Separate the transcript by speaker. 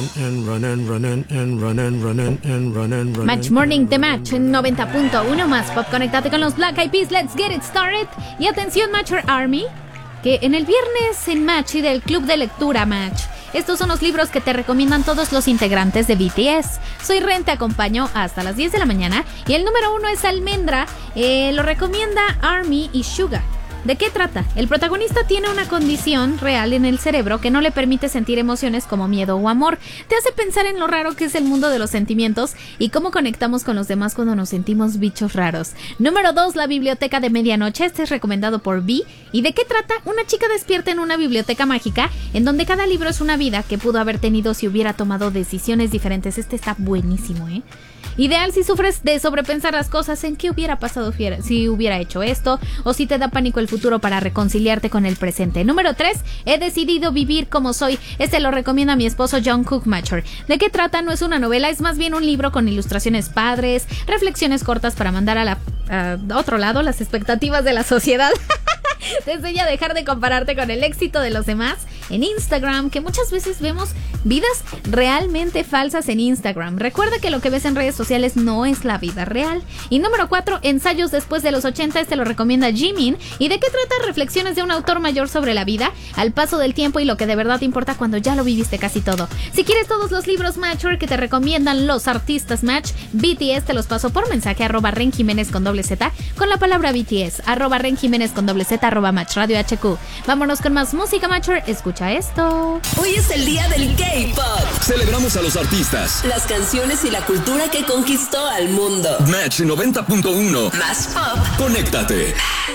Speaker 1: Match Morning The Match en 90.1 más pop. Conéctate con los Black Eyed Peas. Let's get it started. Y atención, Matcher Army, que en el viernes en Match y del club de lectura Match, estos son los libros que te recomiendan todos los integrantes de BTS. Soy Ren, te acompaño hasta las 10 de la mañana. Y el número 1 es Almendra. Lo recomienda Army y Suga. ¿De qué trata? El protagonista tiene una condición real en el cerebro que no le permite sentir emociones como miedo o amor. Te hace pensar en lo raro que es el mundo de los sentimientos y cómo conectamos con los demás cuando nos sentimos bichos raros. Número 2, La Biblioteca de Medianoche. Este es recomendado por Vi. ¿Y de qué trata? Una chica despierta en una biblioteca mágica en donde cada libro es una vida que pudo haber tenido si hubiera tomado decisiones diferentes. Este está buenísimo, ¿eh? Ideal si sufres de sobrepensar las cosas, en qué hubiera pasado si hubiera hecho esto, o si te da pánico el futuro para reconciliarte con el presente. Número 3, He decidido vivir como soy. Este lo recomienda mi esposo John Cookmacher. ¿De qué trata? No es una novela, es más bien un libro con ilustraciones padres, reflexiones cortas para mandar a otro lado las expectativas de la sociedad. Te enseña a dejar de compararte con el éxito de los demás en Instagram, que muchas veces vemos vidas realmente falsas en Instagram. Recuerda que lo que ves en redes sociales no es la vida real. Y número 4, Ensayos después de los 80. Este lo recomienda Jimin. ¿Y de qué trata? Reflexiones de un autor mayor sobre la vida, al paso del tiempo y lo que de verdad importa cuando ya lo viviste casi todo. Si quieres todos los libros Matcher que te recomiendan los artistas Match, BTS, te los paso por mensaje @renjiménez con doble Z, con la palabra BTS, @renjiménez con doble Z, @Match Radio HQ. Vámonos con más música, Matcher. Escucha esto.
Speaker 2: Hoy es el día del K-pop.
Speaker 3: Celebramos a los artistas,
Speaker 2: Las canciones y la cultura que conquistó al mundo.
Speaker 3: Match 90.1.
Speaker 2: Más pop.
Speaker 3: Conéctate.